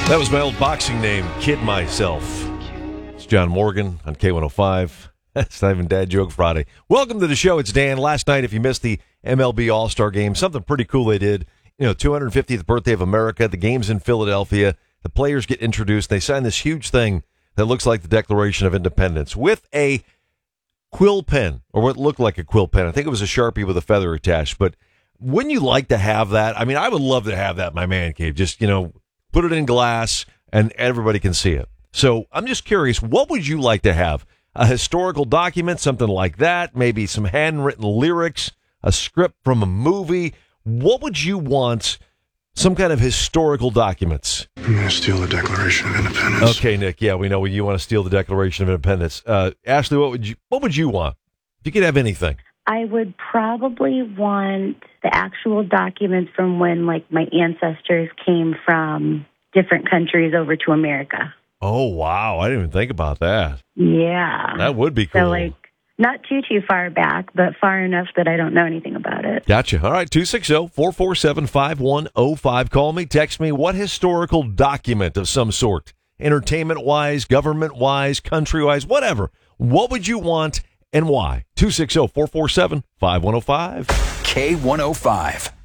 That was my old boxing name, Kid Myself. It's John Morgan on K105. That's not even Dad Joke Friday. Welcome to the show. It's Dan. Last night, if you missed the MLB All-Star Game, something pretty cool they did. 250th birthday of America. The game's in Philadelphia. The players get introduced. They sign this huge thing that looks like the Declaration of Independence with a quill pen, or what looked like a quill pen. I think it was a Sharpie with a feather attached. But wouldn't you like to have that? I mean, I would love to have that in my man cave. Just, put it in glass and everybody can see it. So I'm just curious, what would you like to have? A historical document, something like that, maybe some handwritten lyrics, a script from a movie. What would you want? Some kind of historical documents. I'm going to steal the Declaration of Independence. Okay, Nick. Yeah, we know you want to steal the Declaration of Independence. Ashley, what would you want? If you could have anything. I would probably want the actual documents from when, my ancestors came from different countries over to America. Oh, wow. I didn't even think about that. Yeah. That would be cool. So, not too far back, but far enough that I don't know anything about it. Gotcha. All right, 260-447-5105. Call me, text me. What historical document of some sort, entertainment-wise, government-wise, country-wise, whatever, what would you want and why? 260-447-5105. K105.